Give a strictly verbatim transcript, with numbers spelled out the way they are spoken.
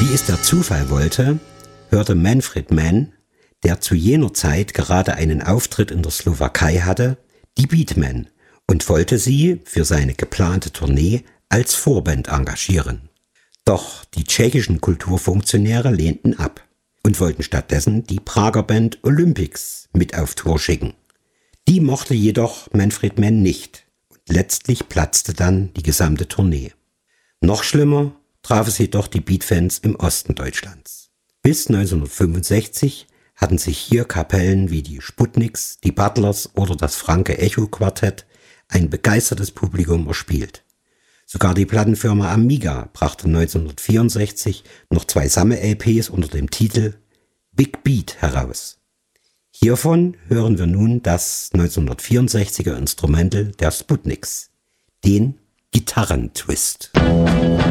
Wie es der Zufall wollte, hörte Manfred Mann, der zu jener Zeit gerade einen Auftritt in der Slowakei hatte, die Beatmen und wollte sie für seine geplante Tournee als Vorband engagieren. Doch die tschechischen Kulturfunktionäre lehnten ab und wollten stattdessen die Prager Band Olympics mit auf Tour schicken. Die mochte jedoch Manfred Mann nicht und letztlich platzte dann die gesamte Tournee. Noch schlimmer traf es jedoch die Beatfans im Osten Deutschlands. Bis neunzehnhundertfünfundsechzig hatten sich hier Kapellen wie die Sputniks, die Butlers oder das Franke Echo Quartett ein begeistertes Publikum erspielt. Sogar die Plattenfirma Amiga brachte neunzehnhundertvierundsechzig noch zwei Sammel-L Ps unter dem Titel Big Beat heraus. Hiervon hören wir nun das neunzehnhundertvierundsechziger Instrumental der Sputniks, den Gitarrentwist.